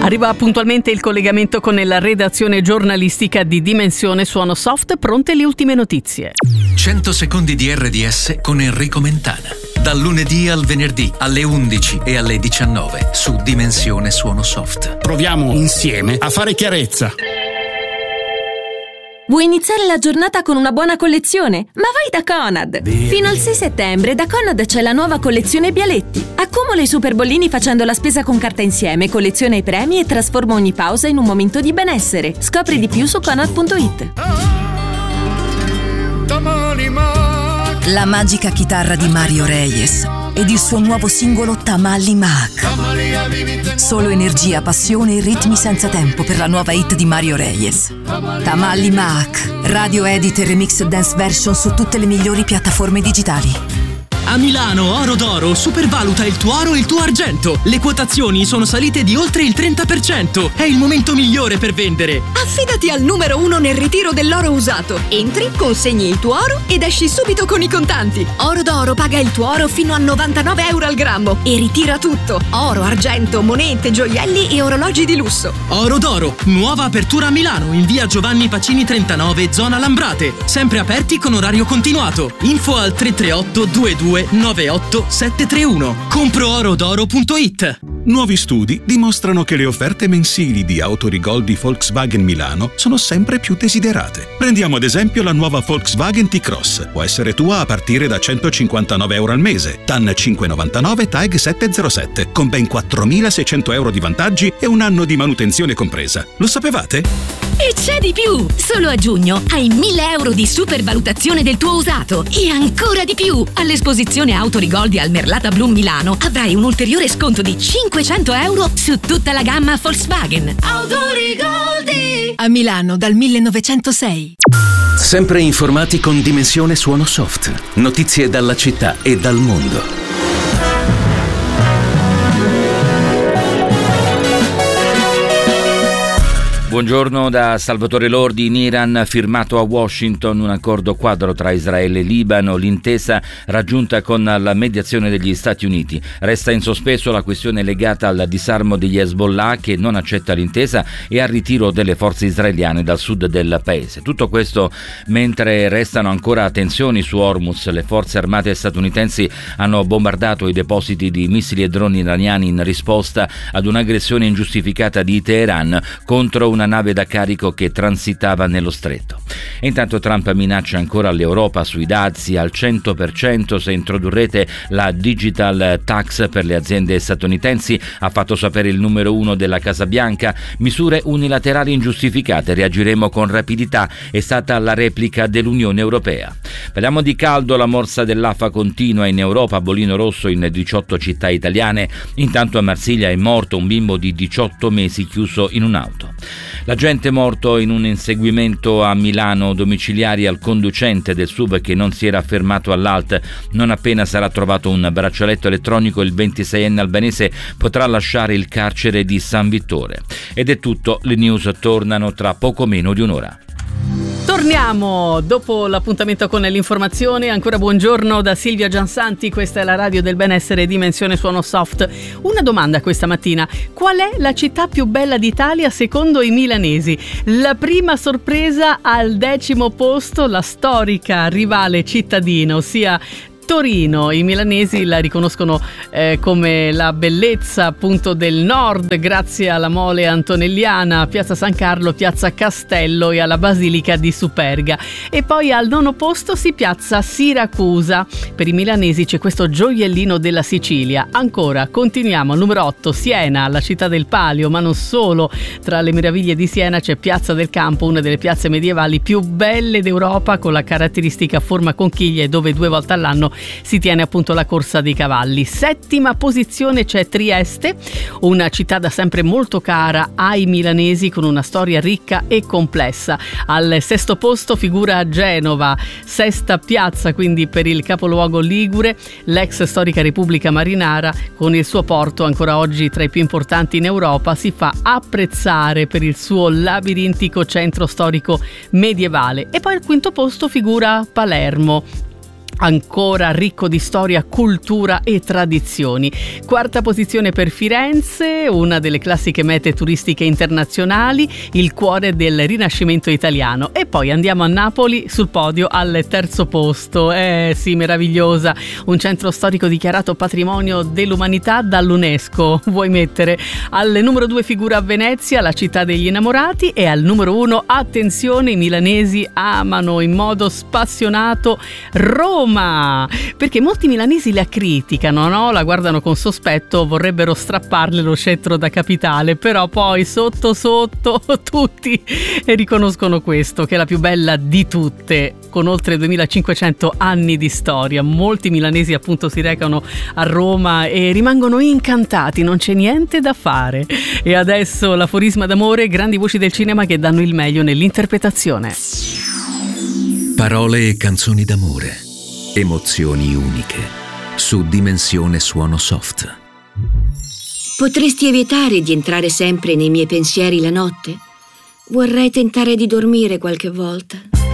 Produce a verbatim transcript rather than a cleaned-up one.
Arriva puntualmente il collegamento con la redazione giornalistica di Dimensione Suono Soft, pronte le ultime notizie. cento secondi di R D S con Enrico Mentana. Dal lunedì al venerdì alle undici e alle diciannove su Dimensione Suono Soft. Proviamo insieme a fare chiarezza. Vuoi iniziare la giornata con una buona collezione? Ma vai da Conad! Fino al sei settembre da Conad c'è la nuova collezione Bialetti. Accumula i super bollini facendo la spesa con carta insieme, colleziona i premi e trasforma ogni pausa in un momento di benessere. Scopri di più su conad punto it. La magica chitarra di Mario Reyes ed il suo nuovo singolo Tamali Mac. Solo energia, passione e ritmi senza tempo per la nuova hit di Mario Reyes. Tamali Mac, radio edit e remix dance version su tutte le migliori piattaforme digitali. A Milano Oro d'Oro supervaluta il tuo oro e il tuo argento. Le quotazioni sono salite di oltre il trenta per cento. È il momento migliore per vendere. Affidati al numero uno nel ritiro dell'oro usato. Entri, consegni il tuo oro ed esci subito con i contanti. Oro d'Oro paga il tuo oro fino a novantanove euro al grammo e ritira tutto. Oro, argento, monete, gioielli e orologi di lusso. Oro d'Oro, nuova apertura a Milano in via Giovanni Pacini trentanove, zona Lambrate. Sempre aperti con orario continuato. Info al tre tre otto due due nove otto sette tre uno. compro oro d'oro punto it. Nuovi studi dimostrano che le offerte mensili di Autorigol di Volkswagen Milano sono sempre più desiderate. Prendiamo ad esempio la nuova Volkswagen T-Cross. Può essere tua a partire da centocinquantanove euro al mese. T A N cinque virgola novantanove T A G settecentosetti con ben quattromilaseicento euro di vantaggi e un anno di manutenzione compresa. Lo sapevate? E c'è di più! Solo a giugno hai mille euro di supervalutazione del tuo usato e ancora di più! All'esposizione Autorigoldi al Merlata Blu Milano avrai un ulteriore sconto di cinquecento euro su tutta la gamma Volkswagen. Autorigoldi! A Milano dal millenovecentosei. Sempre informati con Dimensione Suono Soft. Notizie dalla città e dal mondo. Buongiorno da Salvatore Lordi. In Iran firmato a Washington un accordo quadro tra Israele e Libano, l'intesa raggiunta con la mediazione degli Stati Uniti. Resta in sospeso la questione legata al disarmo degli Hezbollah, che non accetta l'intesa, e al ritiro delle forze israeliane dal sud del paese. Tutto questo mentre restano ancora tensioni su Hormuz. Le forze armate statunitensi hanno bombardato i depositi di missili e droni iraniani in risposta ad un'aggressione ingiustificata di Teheran contro una nave da carico che transitava nello stretto. E intanto Trump minaccia ancora l'Europa sui dazi al cento per cento se introdurrete la digital tax per le aziende statunitensi, ha fatto sapere il numero uno della Casa Bianca. Misure unilaterali ingiustificate, reagiremo con rapidità, è stata la replica dell'Unione Europea. Parliamo di caldo, la morsa dell'afa continua in Europa, bollino rosso in diciotto città italiane. Intanto a Marsiglia è morto un bimbo di diciotto mesi chiuso in un'auto. L'agente morto in un inseguimento a Milano, domiciliari al conducente del S U V che non si era fermato all'A L T. Non appena sarà trovato un braccialetto elettronico, il ventiseienne albanese potrà lasciare il carcere di San Vittore. Ed è tutto, le news tornano tra poco meno di un'ora. Torniamo dopo l'appuntamento con l'informazione. Ancora buongiorno da Silvia Giansanti, questa è la radio del benessere Dimensione Suono Soft. Una domanda questa mattina: qual è la città più bella d'Italia secondo i milanesi? La prima sorpresa al decimo posto, la storica rivale cittadina, ossia Torino. I milanesi la riconoscono eh, come la bellezza appunto del nord, grazie alla mole antonelliana, piazza San Carlo, piazza Castello e alla basilica di Superga. E poi al nono posto si piazza Siracusa. Per i milanesi c'è questo gioiellino della Sicilia. Ancora continuiamo al numero otto, Siena, la città del Palio, ma non solo. Tra le meraviglie di Siena c'è Piazza del Campo, una delle piazze medievali più belle d'Europa, con la caratteristica forma conchiglie, dove due volte all'anno si tiene appunto la corsa dei cavalli. Settima posizione c'è Trieste, una città da sempre molto cara ai milanesi, con una storia ricca e complessa. Al sesto posto figura Genova, sesta piazza quindi per il capoluogo ligure, l'ex storica Repubblica Marinara, con il suo porto ancora oggi tra i più importanti in Europa, si fa apprezzare per il suo labirintico centro storico medievale. E poi al quinto posto figura Palermo, ancora ricco di storia, cultura e tradizioni. Quarta posizione per Firenze, una delle classiche mete turistiche internazionali, il cuore del Rinascimento italiano. E poi andiamo a Napoli sul podio al terzo posto. Eh sì, meravigliosa, un centro storico dichiarato patrimonio dell'umanità dall'UNESCO. Vuoi mettere? Al numero due figura Venezia, la città degli innamorati, e al numero uno, attenzione, i milanesi amano in modo spassionato Roma, perché molti milanesi la criticano, no? La guardano con sospetto, vorrebbero strapparle lo scettro da capitale, però poi sotto sotto tutti riconoscono questo, che è la più bella di tutte, con oltre duemilacinquecento anni di storia. Molti milanesi appunto si recano a Roma e rimangono incantati, non c'è niente da fare. E adesso l'aforisma d'amore, grandi voci del cinema che danno il meglio nell'interpretazione. Parole e canzoni d'amore, emozioni uniche, su Dimensione Suono Soft. Potresti evitare di entrare sempre nei miei pensieri la notte? Vorrei tentare di dormire qualche volta.